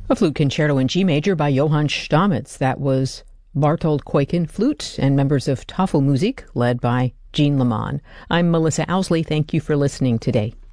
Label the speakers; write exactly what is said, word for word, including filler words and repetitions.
Speaker 1: A flute concerto in G major by Johann Stamitz. That was Bartold Kuiken flute and members of Tafelmusik, led by Jean Leman. I'm Melissa Owsley. Thank you for listening today.